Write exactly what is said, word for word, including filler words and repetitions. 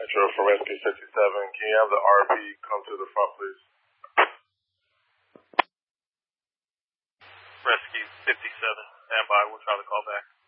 Metro from Rescue fifty-seven. Can you have the R V come to the front, please? Rescue fifty-seven. Stand by. We'll try to call back.